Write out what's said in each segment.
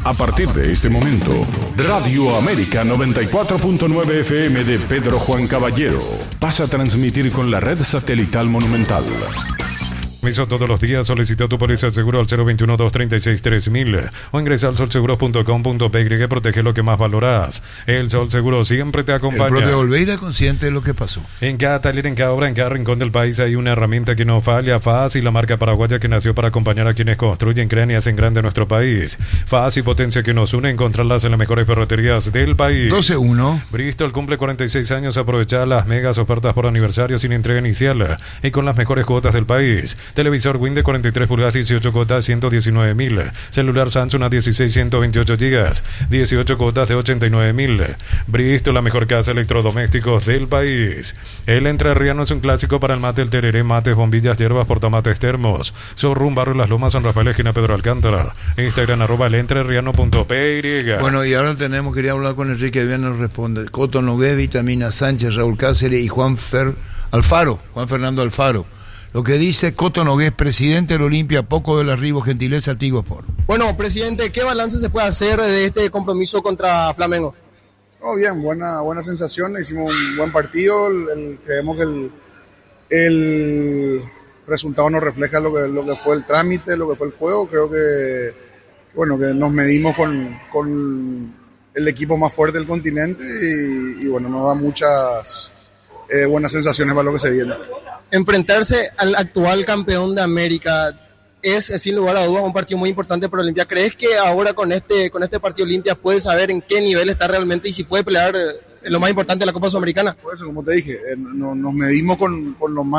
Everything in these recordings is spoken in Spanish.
A partir de este momento, Radio América 94.9 FM de Pedro Juan Caballero pasa a transmitir con la red satelital Monumental. Todos los días solicita tu póliza de seguro al 021-236-3000 o ingresa al solseguros.com.py que protege lo que más valoras. El Sol Seguro siempre te acompaña. El propio Olveira consciente de lo que pasó. En cada taller, en cada obra, en cada rincón del país hay una herramienta que no falla. FASI, la marca paraguaya que nació para acompañar a quienes construyen, crean y hacen grande nuestro país. FASI, potencia que nos une, encontrarlas en las mejores ferreterías del país. 12-1. Bristol cumple 46 años. Aprovechar las megas ofertas por aniversario sin entrega inicial y con las mejores cuotas del país. Televisor Win de 43 pulgadas, 18 cuotas, 119.000. Celular Samsung a 16, 128 gigas, 18 cuotas de 89.000. Bristol, la mejor casa de electrodomésticos del país. El Entrerriano es un clásico para el mate, el tereré, mates, bombillas, hierbas, portamates, termos. Showroom Barrio Las Lomas, San Rafael, esquina Pedro Alcántara. Instagram @elentrerriano.py. Bueno, y ahora quería hablar con Enrique Bien, nos responde. Coto Nogués, Vitamina Sánchez, Raúl Cáceres y Juan Fernando Alfaro. Lo que dice Coto Nogués, presidente del Olimpia, poco del arribo, gentileza, Tigo Sport. Bueno, presidente, ¿qué balance se puede hacer de este compromiso contra Flamengo? Bien, buena sensación, hicimos un buen partido, creemos que el resultado nos refleja lo que fue el trámite, lo que fue el juego. Creo que nos medimos con el equipo más fuerte del continente y nos da muchas buenas sensaciones para lo que se viene. Enfrentarse al actual campeón de América es, sin lugar a dudas, un partido muy importante para Olimpia. ¿Crees que ahora con este partido Olimpia puede saber en qué nivel está realmente y si puede pelear en lo más importante de la Copa Sudamericana? Por eso, como te dije, nos medimos con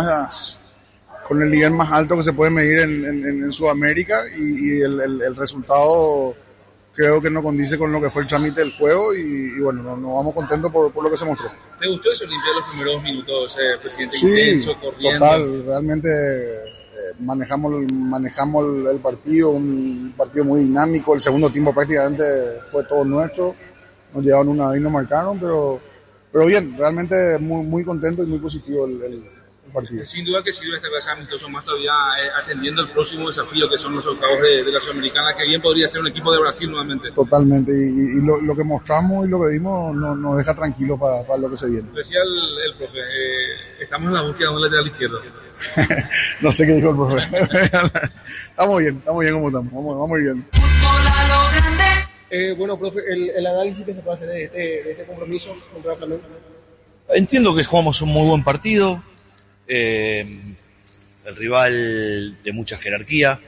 el nivel más alto que se puede medir en Sudamérica y el resultado creo que no condice con lo que fue el trámite del juego y nos vamos contentos por lo que se mostró. ¿Te gustó ese Olimpia los primeros minutos, presidente? Sí, intenso, corriendo? Total, realmente manejamos el partido, un partido muy dinámico. El segundo tiempo prácticamente fue todo nuestro, nos llevaron una y nos marcaron, pero bien, realmente muy, muy contento y muy positivo el partido. Sin duda que sirve este clase amistoso más todavía atendiendo el próximo desafío que son los octavos de la Sudamericana, que bien podría ser un equipo de Brasil nuevamente. Totalmente, y lo que mostramos y lo que vimos nos deja tranquilos para lo que se viene. Decía el profe, estamos en la búsqueda de un lateral izquierdo. No sé qué dijo el profe. Estamos bien como estamos, vamos bien. Bueno, profe, el análisis que se puede hacer de este compromiso contra Flamengo. Entiendo que jugamos un muy buen partido. El rival de mucha jerarquía,